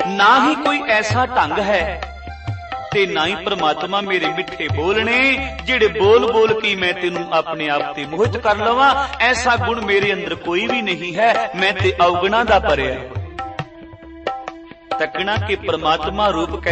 ना ही कोई ऐसा ढंग है ते ना ही परमात्मा मेरे मिठे बोलने जिहड़े बोल बोल के मैं तेनू अपने आप ते मोहित कर लवां। ऐसा गुण मेरे अंदर कोई भी नहीं है, मैं ते अवगुणा दा भरिया। तकना के परमात्मा रूप